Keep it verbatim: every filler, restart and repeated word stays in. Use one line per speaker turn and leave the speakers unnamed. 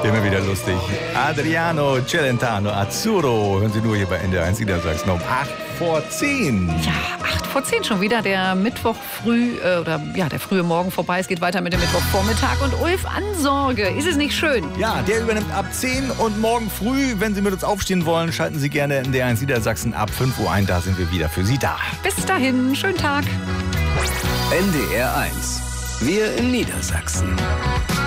Immer wieder lustig. Adriano Celentano, Azzurro. Hören Sie nur hier bei N D R eins Niedersachsen um acht vor zehn.
Ja, acht vor zehn schon wieder. Der Mittwoch früh, äh, oder ja, der frühe Morgen vorbei. Es geht weiter mit dem Mittwochvormittag. Und Ulf Ansorge, ist es nicht schön?
Ja, der übernimmt ab zehn und morgen früh, wenn Sie mit uns aufstehen wollen, schalten Sie gerne N D R eins Niedersachsen ab fünf Uhr ein. Da sind wir wieder für Sie da.
Bis dahin, schönen Tag.
N D R eins. Wir in Niedersachsen.